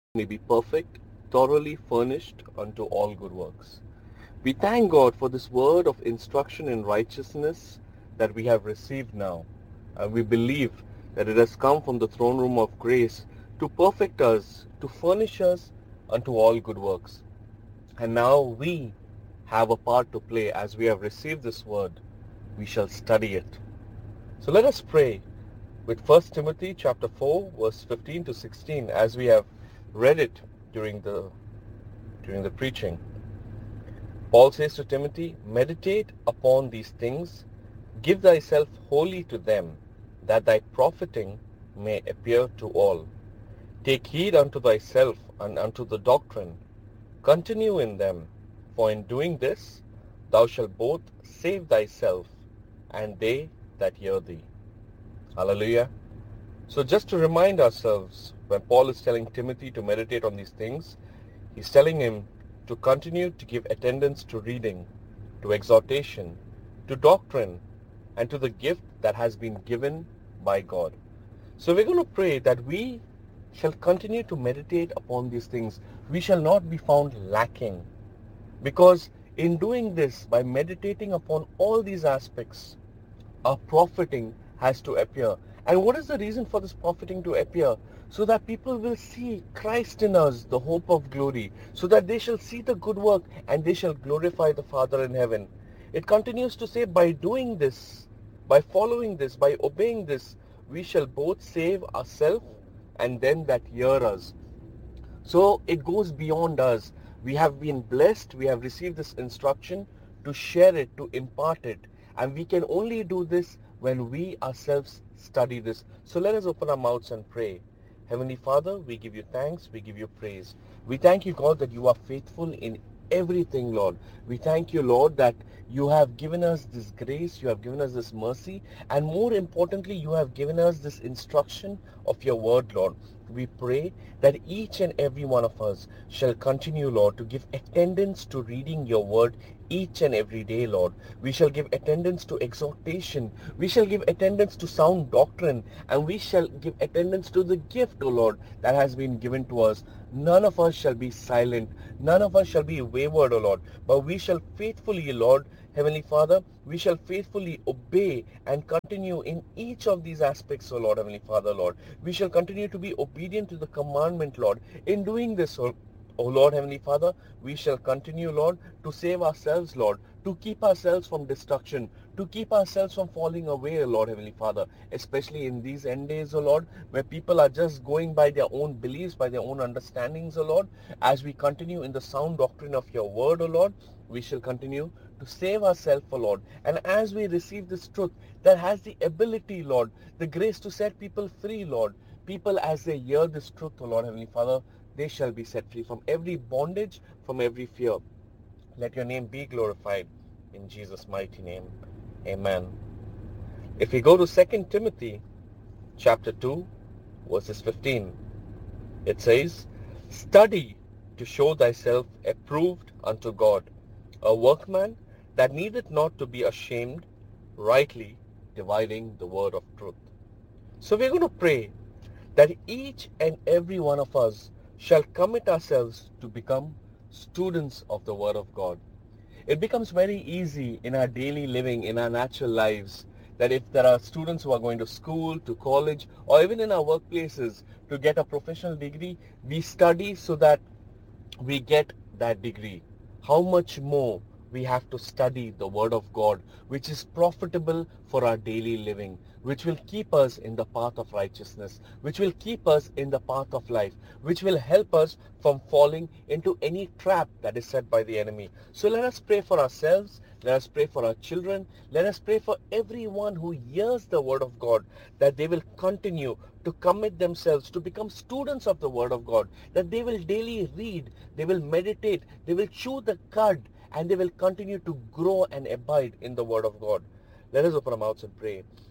may be perfect, thoroughly furnished unto all good works. We thank God for this word of instruction in righteousness that we have received now. And we believe that it has come from the throne room of grace to perfect us, to furnish us unto all good works. And now we have a part to play as we have received this word. We shall study it. So let us pray with First Timothy chapter 4 verse 15 to 16 as we have read it during the preaching. Paul says to Timothy, meditate upon these things, give thyself wholly to them, that thy profiting may appear to all. Take heed unto thyself and unto the doctrine. Continue in them, for in doing this thou shalt both save thyself and they that hear thee. Hallelujah. So just to remind ourselves, when Paul is telling Timothy to meditate on these things, he's telling him to continue to give attendance to reading, to exhortation, to doctrine, and to the gift that has been given by God. So we're going to pray that we shall continue to meditate upon these things. We shall not be found lacking. Because in doing this, by meditating upon all these aspects, our profiting has to appear. And what is the reason for this profiting to appear? So that people will see Christ in us, the hope of glory, so that they shall see the good work and they shall glorify the Father in heaven. It continues to say, by doing this, by following this, by obeying this, we shall both save ourselves and them that hear us. So it goes beyond us. We have been blessed. We have received this instruction to share it, to impart it. And we can only do this when we ourselves study this. So let us open our mouths and pray. Heavenly Father, we give you thanks. We give you praise. We thank you, God, that you are faithful in everything, Lord. We thank you, Lord, that you have given us this grace, you have given us this mercy, and more importantly, you have given us this instruction of your word, Lord. We pray that each and every one of us shall continue, Lord, to give attendance to reading your word each and every day, Lord. We shall give attendance to exhortation. We shall give attendance to sound doctrine. And we shall give attendance to the gift, O Lord, that has been given to us. None of us shall be silent. None of us shall be wayward, O Lord. But we shall faithfully, Lord, Heavenly Father, we shall faithfully obey and continue in each of these aspects, O Lord, Heavenly Father, Lord. We shall continue to be obedient to the commandment, Lord. In doing this, O Lord, Heavenly Father, we shall continue, Lord, to save ourselves, Lord, to keep ourselves from destruction, to keep ourselves from falling away, Lord, Heavenly Father, especially in these end days, O Lord, where people are just going by their own beliefs, by their own understandings, O Lord. As we continue in the sound doctrine of your word, O Lord, we shall continue to save ourselves, O Lord. And as we receive this truth that has the ability, Lord, the grace to set people free, Lord, people as they hear this truth, O Lord, Heavenly Father, they shall be set free from every bondage, from every fear. Let your name be glorified in Jesus' mighty name. Amen. If we go to Second Timothy chapter 2, verses 15, it says, study to show thyself approved unto God, a workman that needeth not to be ashamed, rightly dividing the word of truth. So we're going to pray that each and every one of us shall commit ourselves to become students of the Word of God. It becomes very easy in our daily living, in our natural lives, that if there are students who are going to school, to college, or even in our workplaces to get a professional degree, we study so that we get that degree. How much more we have to study the Word of God, which is profitable for our daily living, which will keep us in the path of righteousness, which will keep us in the path of life, which will help us from falling into any trap that is set by the enemy. So let us pray for ourselves. Let us pray for our children. Let us pray for everyone who hears the word of God, that they will continue to commit themselves to become students of the word of God, that they will daily read, they will meditate, they will chew the cud, and they will continue to grow and abide in the word of God. Let us open our mouths and pray.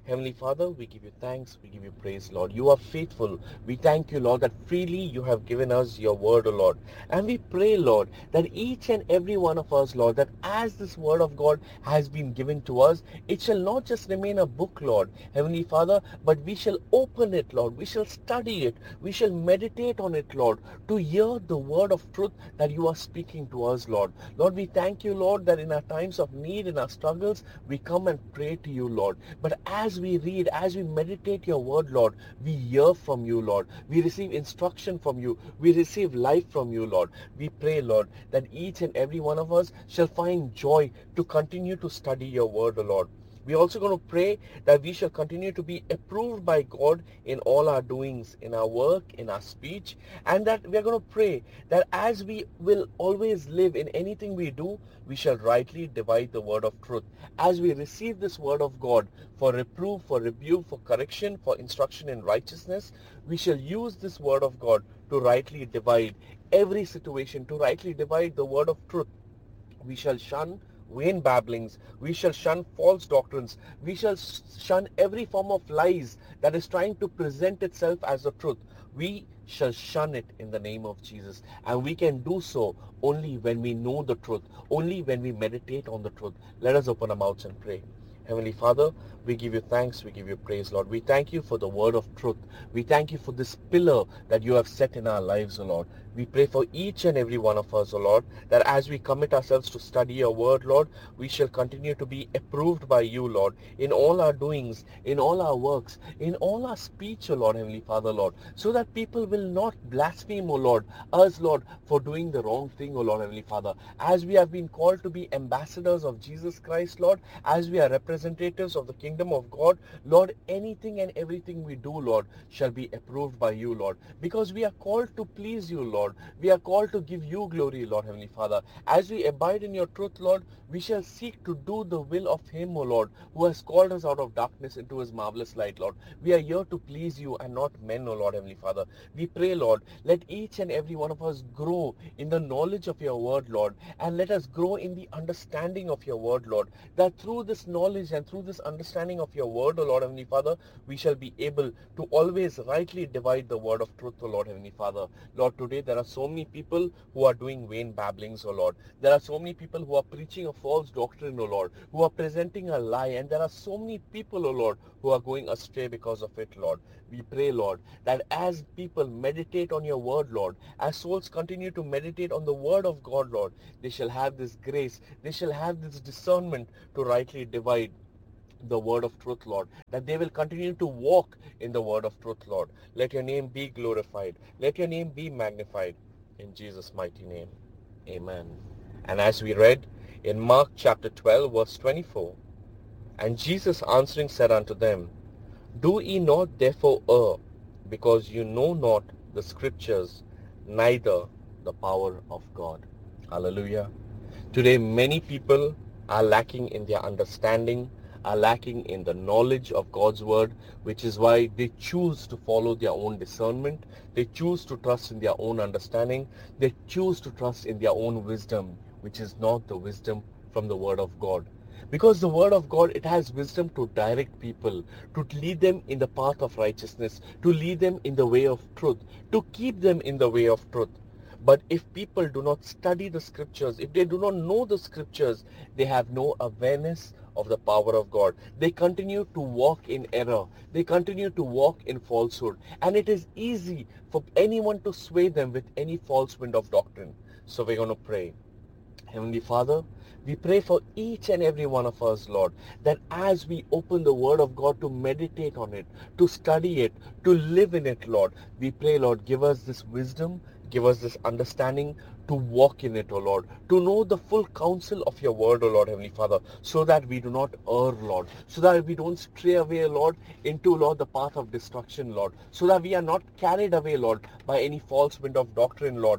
Heavenly Father, we give you thanks, we give you praise, Lord. You are faithful. We thank you, Lord, that freely you have given us your word, O Lord. And we pray, Lord, that each and every one of us, Lord, that as this word of God has been given to us, it shall not just remain a book, Lord, Heavenly Father, but we shall open it, Lord. We shall study it. We shall meditate on it, Lord, to hear the word of truth that you are speaking to us, Lord. Lord, we thank you, Lord, that in our times of need, in our struggles, we come and pray to you, Lord. But as we read, as we meditate your word, Lord, we hear from you, Lord. We receive instruction from you. We receive life from you, Lord. We pray, Lord, that each and every one of us shall find joy to continue to study your word, O Lord. We're also going to pray that we shall continue to be approved by God in all our doings, in our work, in our speech, and that we're going to pray that as we will always live in anything we do, we shall rightly divide the word of truth. As we receive this word of God for reproof, for rebuke, for correction, for instruction in righteousness, we shall use this word of God to rightly divide every situation, to rightly divide the word of truth. We shall shun vain babblings. We shall shun false doctrines. We shall shun every form of lies that is trying to present itself as the truth. We shall shun it in the name of Jesus. And we can do so only when we know the truth, only when we meditate on the truth. Let us open our mouths and pray. Heavenly Father, we give you thanks, we give you praise, Lord. We thank you for the word of truth. We thank you for this pillar that you have set in our lives, O Lord. We pray for each and every one of us, O Lord, that as we commit ourselves to study your word, Lord, we shall continue to be approved by you, Lord, in all our doings, in all our works, in all our speech, O Lord, Heavenly Father, Lord, so that people will not blaspheme, O Lord, us, Lord, for doing the wrong thing, O Lord, Heavenly Father. As we have been called to be ambassadors of Jesus Christ, Lord, as we are representatives of the kingdom of God, Lord, anything and everything we do, Lord, shall be approved by you, Lord, because we are called to please you, Lord. We are called to give you glory, Lord, Heavenly Father. As we abide in your truth, Lord, we shall seek to do the will of him, O Lord, who has called us out of darkness into his marvelous light, Lord. We are here to please you and not men, O Lord, Heavenly Father. We pray, Lord, let each and every one of us grow in the knowledge of your word, Lord, and let us grow in the understanding of your word, Lord, that through this knowledge and through this understanding of your word, O Lord, Heavenly Father, we shall be able to always rightly divide the word of truth, O Lord, Heavenly Father. Lord, today there are so many people who are doing vain babblings, O Lord. There are so many people who are preaching a false doctrine, O Lord, who are presenting a lie, and there are so many people, O Lord, who are going astray because of it, Lord. We pray, Lord, that as people meditate on your word, Lord, as souls continue to meditate on the word of God, Lord, they shall have this grace, they shall have this discernment to rightly divide the word of truth, Lord, that they will continue to walk in the word of truth, Lord. Let your name be glorified. Let your name be magnified. In Jesus' mighty name, amen. And as we read in Mark chapter 12, verse 24, and Jesus answering said unto them, do ye not therefore err, because you know not the scriptures, neither the power of God. Hallelujah. Today, many people are lacking in their understanding, are lacking in the knowledge of God's word, which is why they choose to follow their own discernment. They choose to trust in their own understanding. They choose to trust in their own wisdom, which is not the wisdom from the word of God. Because the word of God, it has wisdom to direct people, to lead them in the path of righteousness, to lead them in the way of truth, to keep them in the way of truth. But if people do not study the scriptures, if they do not know the scriptures, they have no awareness of the power of God. They continue to walk in error. They continue to walk in falsehood. And it is easy for anyone to sway them with any false wind of doctrine. So we're going to pray. Heavenly Father, we pray for each and every one of us, Lord, that as we open the Word of God to meditate on it, to study it, to live in it, Lord, we pray, Lord, give us this wisdom, give us this understanding to walk in it, O Lord, to know the full counsel of your word, O Lord, Heavenly Father, so that we do not err, Lord, so that we don't stray away, Lord, into, Lord, the path of destruction, Lord, so that we are not carried away, Lord, by any false wind of doctrine, Lord,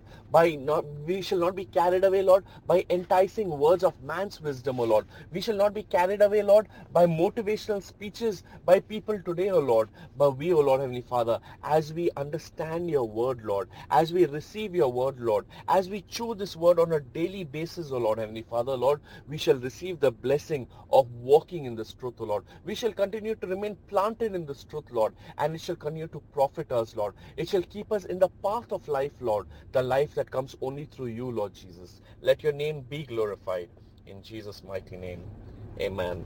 we shall not be carried away, Lord, by enticing words of man's wisdom, O Lord. We shall not be carried away, Lord, by motivational speeches by people today, O Lord, but we, O Lord, Heavenly Father, as we understand your word, Lord, as we receive your word, Lord, as we we chew this word on a daily basis, O Lord, Heavenly Father, Lord, we shall receive the blessing of walking in this truth, O Lord. We shall continue to remain planted in this truth, Lord, and it shall continue to profit us, Lord. It shall keep us in the path of life, Lord, the life that comes only through you, Lord Jesus. Let your name be glorified. In Jesus' mighty name, amen.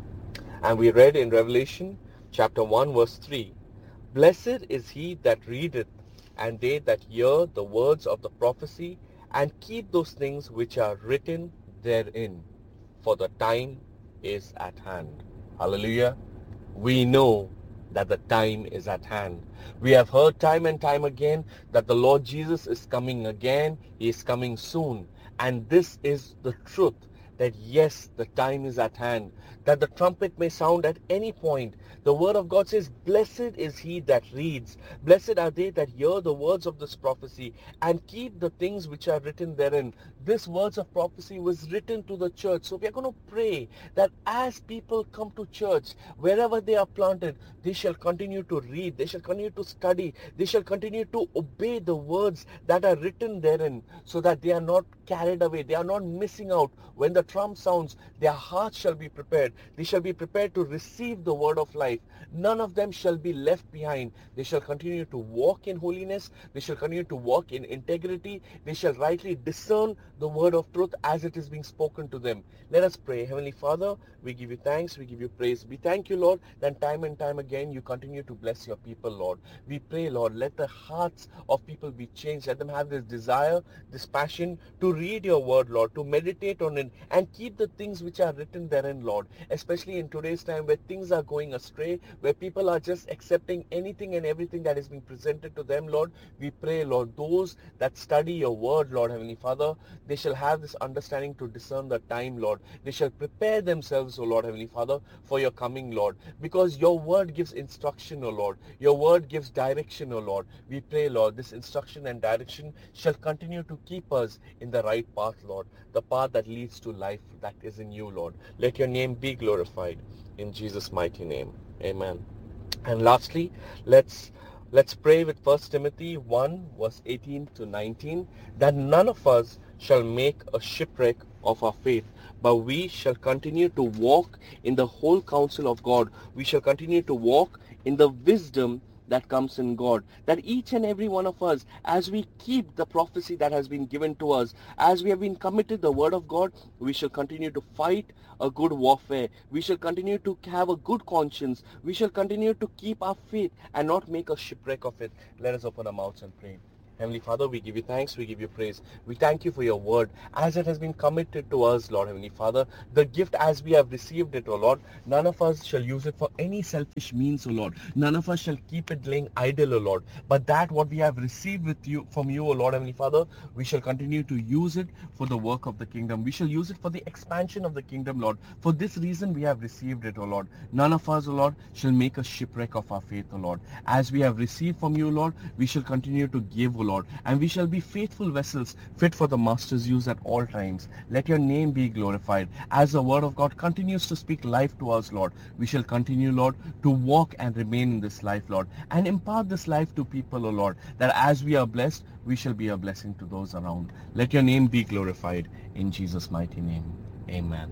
And we read in Revelation chapter 1 verse 3, Blessed is he that readeth, and they that hear the words of the prophecy, and keep those things which are written therein, for the time is at hand. Hallelujah. We know that the time is at hand. We have heard time and time again that the Lord Jesus is coming again. He is coming soon. And this is the truth, that yes, the time is at hand, that the trumpet may sound at any point. The word of God says, Blessed is he that reads. Blessed are they that hear the words of this prophecy and keep the things which are written therein. This words of prophecy was written to the church. So we are going to pray that as people come to church, wherever they are planted, they shall continue to read, they shall continue to study, they shall continue to obey the words that are written therein, so that they are not carried away, they are not missing out. When the trump sounds, their hearts shall be prepared. They shall be prepared to receive the word of life. None of them shall be left behind. They shall continue to walk in holiness. They shall continue to walk in integrity. They shall rightly discern the word of truth as it is being spoken to them. Let us pray. Heavenly Father, we give you thanks. We give you praise. We thank you, Lord, that time and time again you continue to bless your people, Lord. We pray, Lord, let the hearts of people be changed. Let them have this desire, this passion to read your word, Lord, to meditate on it and keep the things which are written therein, Lord. Especially in today's time where things are going astray, where people are just accepting anything and everything that is being presented to them, Lord. We pray, Lord, those that study your word, Lord, Heavenly Father, they shall have this understanding to discern the time, Lord. They shall prepare themselves, O Lord, Heavenly Father, for your coming, Lord, because your word gives instruction, O Lord. Your word gives direction, O Lord. We pray, Lord, this instruction and direction shall continue to keep us in the right path, Lord, the path that leads to life that is in you, Lord. Let your name be glorified in Jesus' mighty name. Amen. And lastly, let's pray with 1 Timothy 1 verse 18 to 19, that none of us shall make a shipwreck of our faith, but we shall continue to walk in the whole counsel of God. We shall continue to walk in the wisdom that comes in God, that each and every one of us, as we keep the prophecy that has been given to us, as we have been committed the word of God, we shall continue to fight a good warfare. We shall continue to have a good conscience. We shall continue to keep our faith and not make a shipwreck of it. Let us open our mouths and pray. Heavenly Father, we give you thanks, we give you praise. We thank you for your word as it has been committed to us, Lord Heavenly Father. The gift as we have received it, O Lord, none of us shall use it for any selfish means, O Lord. None of us shall keep it laying idle, O Lord. But that what we have received from you, O Lord Heavenly Father, we shall continue to use it for the work of the kingdom. We shall use it for the expansion of the kingdom, Lord. For this reason we have received it, O Lord. None of us, O Lord, shall make a shipwreck of our faith, O Lord. As we have received from you, Lord, we shall continue to give, O Lord, and we shall be faithful vessels fit for the Master's use at all times. Let your name be glorified. As the word of God continues to speak life to us, Lord, we shall continue, Lord, to walk and remain in this life, Lord, and impart this life to people, O Lord, that as we are blessed, we shall be a blessing to those around. Let your name be glorified in Jesus' mighty name. Amen.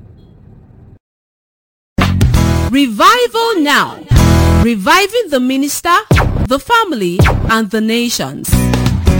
Revival now. Reviving the minister, the family, and the nations.